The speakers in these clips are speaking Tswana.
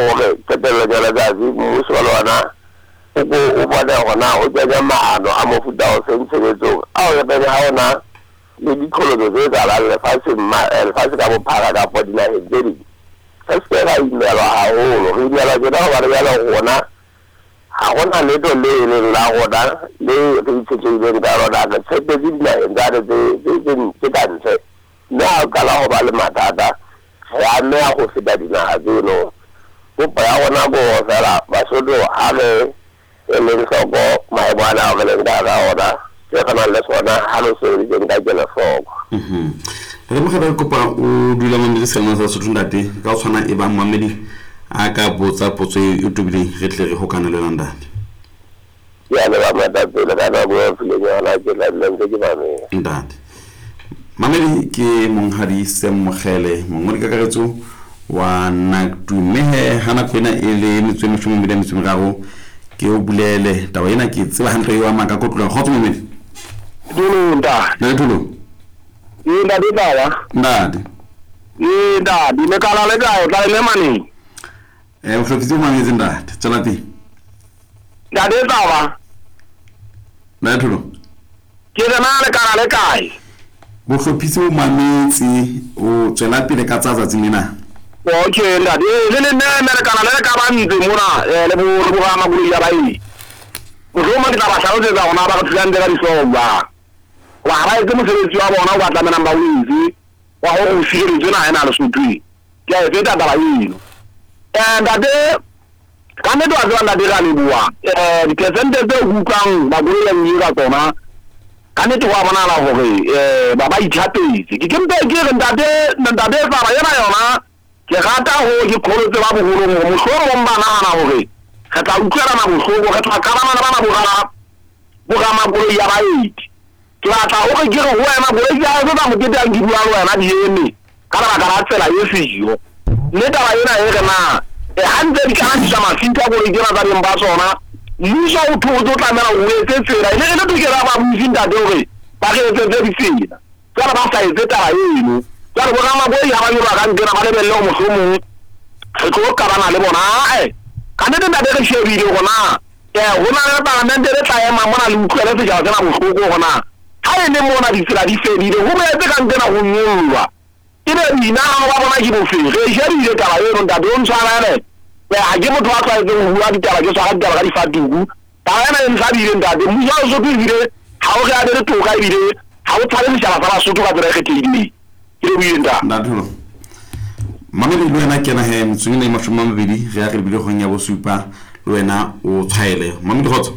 hore ketelo jala gazi mmuso wa lona o bona hona o tsaya maano a mofuta o sentsetso a o re ha ona le dikolodo tse tsala le fatshe ka bophara ka podila hedi se se ra imela haholo re diala ke ba re ya rona ha gona le do le la rona le re tsetse ka rona ka tsebe di la ngare de kanse na ka la ho ba le matata ya me a go feta dina tseno go pa ya gona go fela ba sodo a le soko mai bana ga le ga ona ke kana le sona ha lo se di nka jela soko re mo ga kopa o dula mo le sena sa sotundate ka tshwana e ba mmamedi a ka botsa potso e tubile re tle re hokana le landa ya le ba mata pele ka ba go file ya ke la nne ke ba me ndate mamedi ke monghadi Semmogele mongwe ka karetso wa Naktumehe hana kwena ele metsweng moshomo mele metsweng gago ke o bulele taba ena ke tseba hantle yo maka go tlola khotso momedi nda na tulo nda di bala ndade nda di le kala le ga o tla le mani o hlokitse mangetse ndade tsala ti nda di bala na tulo ke na le kala le kai bo hlophise o mametse o tswela pele ka tsatsa tsimena okay nda di le le kala le ka ba ntse mona le bo ga magulu ya bai go mo di ba sa o tsa ona ba go tsanda ka disoba wa ba ke mo se wa bona wa tla mena ba wizi wa ho fire tsena ena le sutwi ke a feta ba yino nda de ka me do a nda de ga le bua di presente tse go kang ba go ya nyira tsona ka ne wa bona la hore ba ithatetse ke mpe ke re ntate fa ba yana yona ke gata ho ke kholotse ba boholo mo mohloro mo bana na hore ga tla utlwela na bohloko ga tla ka bana bana bogama go ya baiti ke batla o ke re ho wena go ya go ba mo ke tang di bua le wena di ene ka ba ka tsela ye fijo le taba ena e re na hantse di kana di sama finta go re dira ba di mba sona muso o thuto tla mena o etse tsela ile le to ke ra ba mfinta dore ba ke etse di tsela tsara ba sa etse taba eno tsara go ga maboy ya ba yo ba ka ngena ba le belle o mosomo re go ka bana le bona ka ne nda de shebile gona hona le ba nne le tla ema mona le utlwele se ja tsena bohloko gona ha ene mona di tsela di fedile go me etse ka ngena go nyolwa ebe dina ba bona ke bofeng re shebile taba eno nda don tshwana ha ke motho a tsaetse go bua ditaba ke sa ga ditaba ka difatugu ba yana e ntlhabile ntate mmuso o soto ebile ha o re a le toka ebile ha o tshware setšhaba sa basotho ka tsela e kgethegileng ke le buile ntatolo mamedi le wena kena he metsweng le mashome a mabedi ge a re bile kgong ya bosupa le wena o tshwaele mamedi kgotso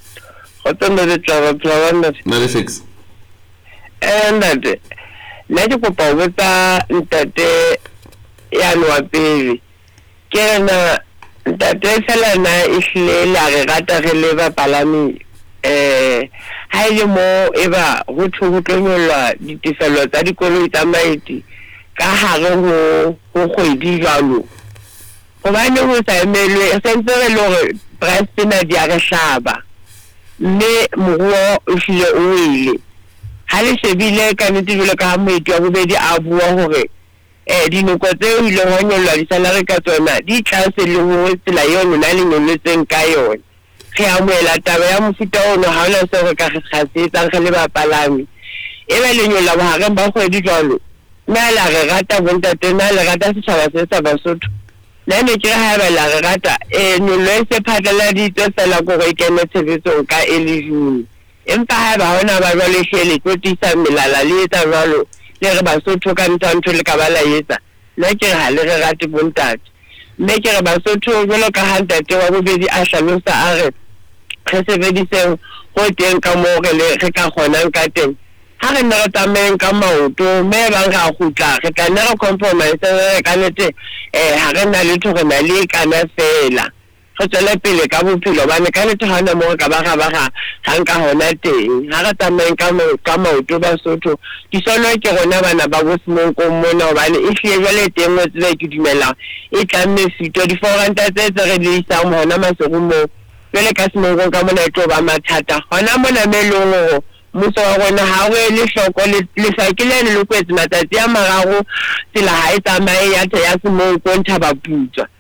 na le fix ntate nna ke kopa o botsa ntate ya no wa pele ke rena ntate fela na ihle la re rata re le ba palami ha ile mo eba go tlhotlonyolwa ditefelo tsa dikoloi tsa maiti ka hare go kgwedi jalo go bane go sa emelwe sentse re le gore price na di a re hlaba mme moruo o hlile o ile ha le shebile ka nnete jalo ka maiti a bobedi a bua gore dinoko tseo ile ho nyolla disalary ka tsona di tlase le ho tsela yone na le nyoletseng ka yone re amoela taba ya mofuta ono ha ona se re ka kgasetsa re le bapalami e be le nyolla bohareng ba kgwedi jalo na la re rata bontate na le rata setjhaba se sa Basotho na ne ke ha ba la re rata nyollo e se phatlela di tsela go re kene tshebetsong ka June empa ha ba hona ba jwale shele totisa melala le etsa jwalo le re Basotho ka ntho le ka bala etsa nna ke ha le re rate bontate mme ke re Basotho jwalo ka ha ntate wa bobedi a hlalosa a re re sebediseng go teng ka mo re ka kgonang ka teng ha re nna re tsameng ka maoto mme ba ga gutla re ka nna re compromise re ka nete ha re na le thore na le kana fela go tsela pele ka bophelo ba ne ka nete ha na mo ka ba ga nka hona teng ha re tsameng ka maoto Basotho di sono ke rona bana ba go smong ko mona ba ne e fie jwale teng mo tsela ke dumela e tlamme fito di foranta tse re di isa mo hona maserumo pele ka smong ka mona e tlo ba mathata hona mona melongo muso wa rona ha re le hloko le sakilene le kwetse matsatsi a mararo tsela ha e tsamaye ya smong ko ntha ba putswa